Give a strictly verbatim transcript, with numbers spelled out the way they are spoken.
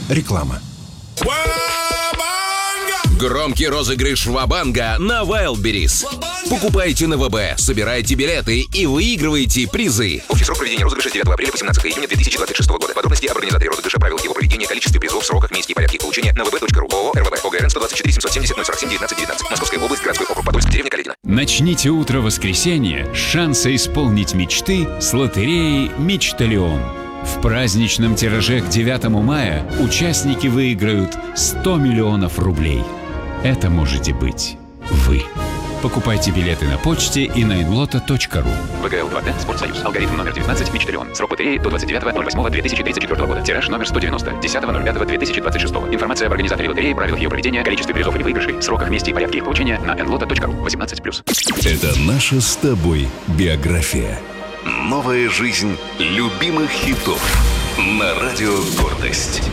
Реклама. Громкий розыгрыш Ва-банга на Wildberries. Покупайте на ВБ, собирайте билеты и выигрывайте призы. Общий срок проведения розыгрыша с девятого апреля по семнадцатое июня две тысячи двадцать шестого года. Подробности об организаторе розыгрыша, правилах его проведения, количестве призов, сроках, месте и порядке их получения на вб.ру. ООО РВБ. ОГРН сто двадцать четыре семьсот семьдесят ноль сорок семь девятнадцать девятнадцать. Московская область, городской округ, Подольск, деревня Каледино. Начните утро воскресенья с шанса исполнить мечты с лотереей «Мечталион». В праздничном тираже к девятому мая участники выиграют сто миллионов рублей. Это можете быть вы. Покупайте билеты на почте и на инлота точка ру. ВГЛ два Т, Спортсоюз. Алгоритм номер девятнадцать, Мечталион. Срок лотереи до двадцать девятого ноль восьмого две тысячи тридцать четвёртого года. Тираж номер сто девяносто, десятого ноль пятого две тысячи двадцать шестого. Информация об организаторе лотереи, правилах ее проведения, количестве призов или выигрышей, сроках, месте и порядке их получения на инлота точка ру. восемнадцать плюс. Это наша с тобой биография. Новая жизнь любимых хитов на радио «Гордость».